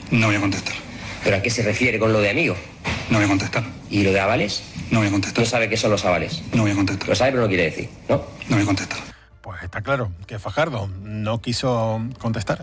No voy a contestar. ¿Pero a qué se refiere con lo de amigo? No voy a contestar. ¿Y lo de avales? No voy a contestar. ¿No sabe qué son los avales? No voy a contestar. Lo sabe pero no quiere decir, ¿no? No voy a contestar. Pues está claro que Fajardo no quiso contestar.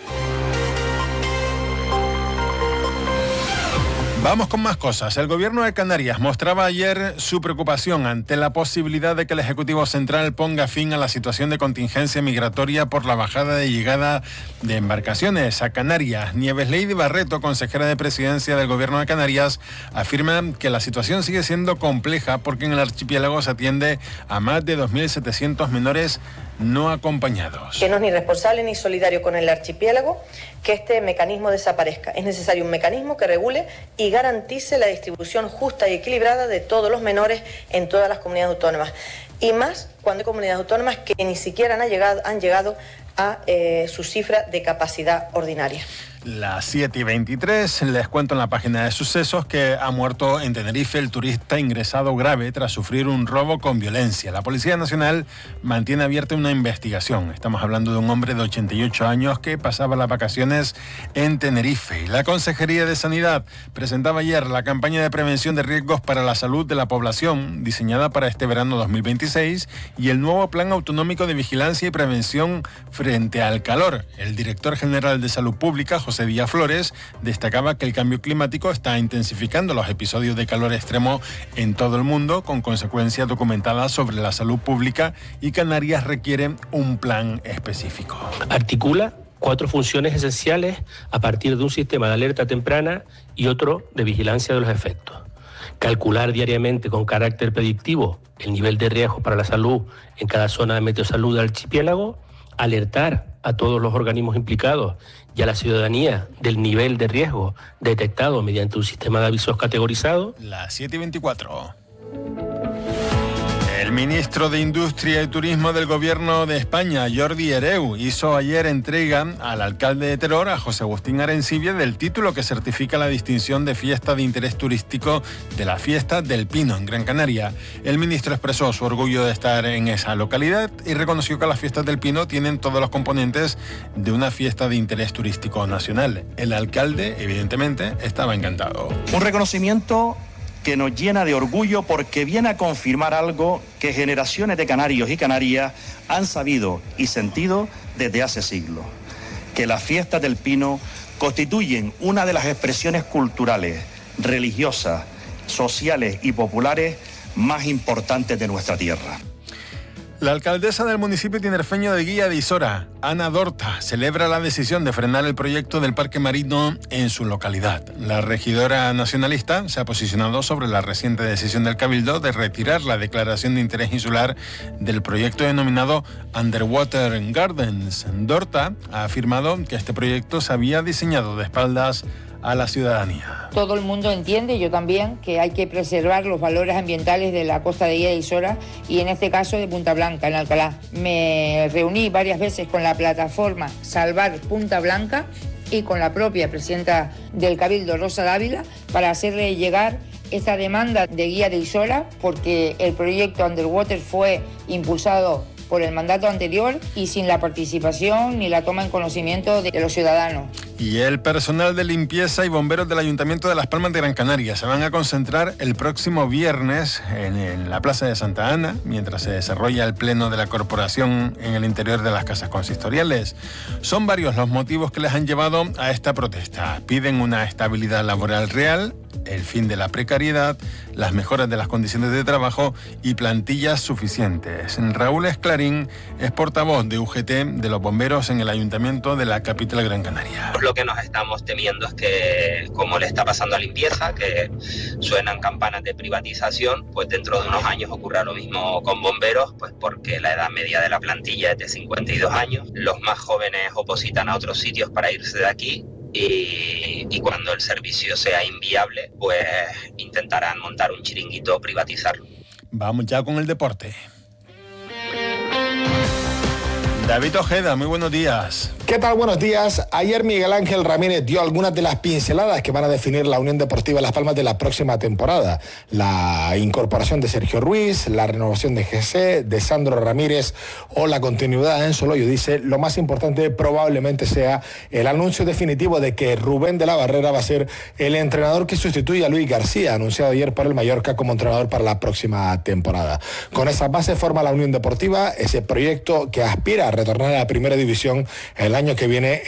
Vamos con más cosas. El gobierno de Canarias mostraba ayer su preocupación ante la posibilidad de que el Ejecutivo Central ponga fin a la situación de contingencia migratoria por la bajada de llegada de embarcaciones a Canarias. Nieves Lady Barreto, consejera de Presidencia del gobierno de Canarias, afirma que la situación sigue siendo compleja porque en el archipiélago se atiende a más de 2.700 menores no acompañados. Que no es ni responsable ni solidario con el archipiélago que este mecanismo desaparezca. Es necesario un mecanismo que regule y garantice la distribución justa y equilibrada de todos los menores en todas las comunidades autónomas. Y más cuando hay comunidades autónomas que ni siquiera han llegado a su cifra de capacidad ordinaria. Las 7:23, les cuento en la página de sucesos que ha muerto en Tenerife el turista ingresado grave tras sufrir un robo con violencia. La Policía Nacional mantiene abierta una investigación. Estamos hablando de un hombre de 88 años que pasaba las vacaciones en Tenerife. La Consejería de Sanidad presentaba ayer la campaña de prevención de riesgos para la salud de la población, diseñada para este verano 2026, y el nuevo Plan Autonómico de Vigilancia y Prevención frente al calor. El director general de Salud Pública, José Díaz Flores, destacaba que el cambio climático está intensificando los episodios de calor extremo en todo el mundo, con consecuencias documentadas sobre la salud pública, y Canarias requiere un plan específico. Articula 4 funciones esenciales a partir de un sistema de alerta temprana y otro de vigilancia de los efectos. Calcular diariamente con carácter predictivo el nivel de riesgo para la salud en cada zona de meteosalud del archipiélago, alertar a todos los organismos implicados y a la ciudadanía del nivel de riesgo detectado mediante un sistema de avisos categorizado. Las 7:24. El ministro de Industria y Turismo del Gobierno de España, Jordi Hereu, hizo ayer entrega al alcalde de Teror, a José Agustín Arencibia, del título que certifica la distinción de fiesta de interés turístico de la Fiesta del Pino en Gran Canaria. El ministro expresó su orgullo de estar en esa localidad y reconoció que las fiestas del Pino tienen todos los componentes de una fiesta de interés turístico nacional. El alcalde, evidentemente, estaba encantado. Un reconocimiento que nos llena de orgullo porque viene a confirmar algo que generaciones de canarios y canarias han sabido y sentido desde hace siglos, que las fiestas del Pino constituyen una de las expresiones culturales, religiosas, sociales y populares más importantes de nuestra tierra. La alcaldesa del municipio tinerfeño de Guía de Isora, Ana Dorta, celebra la decisión de frenar el proyecto del parque marino en su localidad. La regidora nacionalista se ha posicionado sobre la reciente decisión del Cabildo de retirar la declaración de interés insular del proyecto denominado Underwater Gardens. Dorta ha afirmado que este proyecto se había diseñado de espaldas a la ciudadanía. Todo el mundo entiende, yo también, que hay que preservar los valores ambientales de la costa de Guía de Isora y en este caso de Punta Blanca, en Alcalá. Me reuní varias veces con la plataforma Salvar Punta Blanca y con la propia presidenta del Cabildo, Rosa Dávila, para hacerle llegar esta demanda de Guía de Isora, porque el proyecto Underwater fue impulsado por el mandato anterior y sin la participación ni la toma en conocimiento de los ciudadanos. Y el personal de limpieza y bomberos del Ayuntamiento de Las Palmas de Gran Canaria se van a concentrar el próximo viernes en la Plaza de Santa Ana, mientras se desarrolla el pleno de la corporación en el interior de las casas consistoriales. Son varios los motivos que les han llevado a esta protesta. Piden una estabilidad laboral real, el fin de la precariedad, las mejoras de las condiciones de trabajo y plantillas suficientes. Raúl Esclarín es portavoz de UGT de los bomberos en el Ayuntamiento de la capital Gran Canaria. Lo que nos estamos temiendo es que, como le está pasando a limpieza, que suenan campanas de privatización, pues dentro de unos años ocurra lo mismo con bomberos, pues porque la edad media de la plantilla es de 52 años, los más jóvenes opositan a otros sitios para irse de aquí, y cuando el servicio sea inviable, pues intentarán montar un chiringuito o privatizarlo. Vamos ya con el deporte. David Ojeda, muy buenos días. ¿Qué tal? Buenos días. Ayer Miguel Ángel Ramírez dio algunas de las pinceladas que van a definir la Unión Deportiva Las Palmas de la próxima temporada. La incorporación de Sergio Ruiz, la renovación de GC, de Sandro Ramírez o la continuidad de Enzo Loyo. Dice, lo más importante probablemente sea el anuncio definitivo de que Rubén de la Barrera va a ser el entrenador que sustituye a Luis García, anunciado ayer por el Mallorca como entrenador para la próxima temporada. Con esa base forma la Unión Deportiva ese proyecto que aspira a retornar a la primera división el año que viene